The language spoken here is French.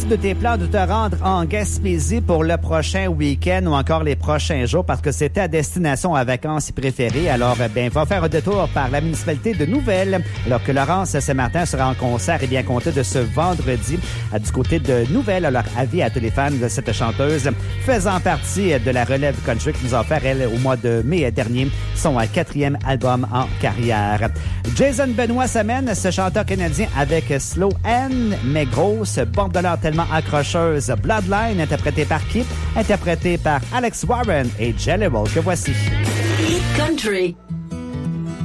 partie de tes plans de te rendre en Gaspésie pour le prochain week-end ou encore les prochains jours parce que c'est ta destination à vacances préférée. Alors, va faire un détour par la municipalité de Nouvelle alors que Laurence Saint-Martin sera en concert et bien compté de ce vendredi du côté de Nouvelle. Alors, avis à tous les fans de cette chanteuse faisant partie de la relève country qui nous a offert, elle, au mois de mai dernier, son 4e album en carrière. Jason Benoît s'amène, ce chanteur canadien, avec Slow N, mais grosse, bombe de l'heure tellement accrocheuse. Bloodline, interprété par qui? Interprété par Alex Warren et Jelly Roll, que voici. Hit Country.